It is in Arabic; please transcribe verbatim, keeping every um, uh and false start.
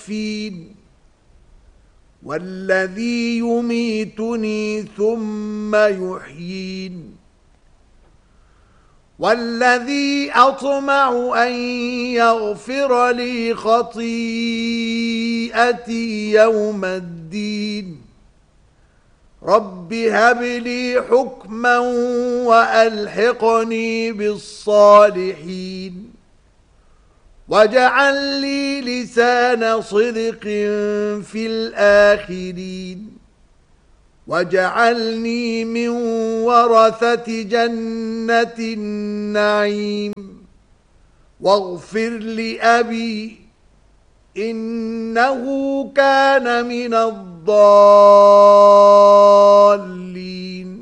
يشفين والذي يميتني ثم يحيين والذي أطمع أن يغفر لي خطيئتي يوم الدين رب هب لي حكما وألحقني بالصالحين واجعل لي لسان صدق في الآخرين واجعلني من ورثة جنة النعيم واغفر لأبي إنه كان من الضالين